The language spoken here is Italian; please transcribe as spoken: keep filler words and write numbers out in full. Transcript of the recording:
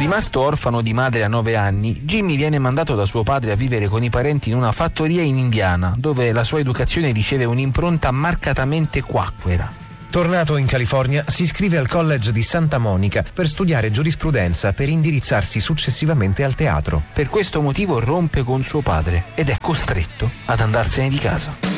Rimasto orfano di madre a nove anni, Jimmy viene mandato da suo padre a vivere con i parenti in una fattoria in Indiana, dove la sua educazione riceve un'impronta marcatamente quacquera. Tornato in California, si iscrive al College di Santa Monica per studiare giurisprudenza per indirizzarsi successivamente al teatro. Per questo motivo rompe con suo padre ed è costretto ad andarsene di casa.